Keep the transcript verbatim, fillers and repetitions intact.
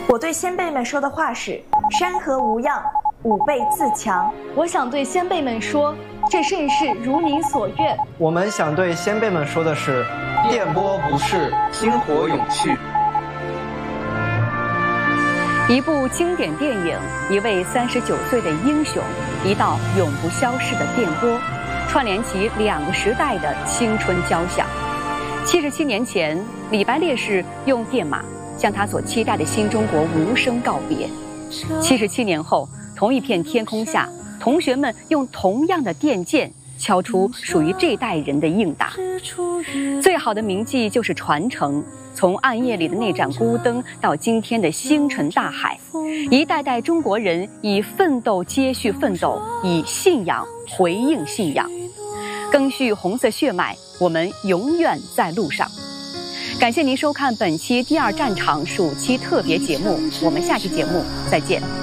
我对先辈们说的话是：山河无恙，吾辈自强。 我想对先辈们说，这甚是如您所愿。 我们想对先辈们说的是：电波不逝，薪火永续。 一部经典电影，一位三十九岁的英雄，一道永不消逝的电波，串联起两个时代的青春交响。七十七年前，李白烈士用电马向他所期待的新中国无声告别。七十七年后，同一片天空下，同学们用同样的电键敲出属于这代人的应答。最好的铭记就是传承，从暗夜里的那盏孤灯到今天的星辰大海，一代代中国人以奋斗接续奋斗，以信仰回应信仰，赓续红色血脉，我们永远在路上。感谢您收看本期第二战场暑期特别节目，我们下期节目再见。